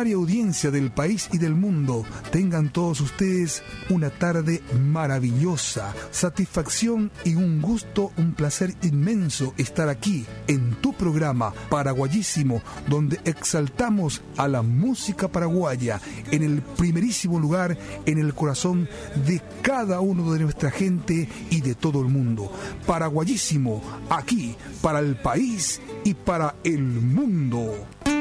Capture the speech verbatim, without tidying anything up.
extraordinaria audiencia del país y del mundo. Tengan todos ustedes una tarde maravillosa, satisfacción y un gusto, un placer inmenso estar aquí en tu programa Paraguayísimo, donde exaltamos a la música paraguaya en el primerísimo lugar, en el corazón de cada uno de nuestra gente y de todo el mundo. Paraguayísimo, aquí para el país y para el mundo.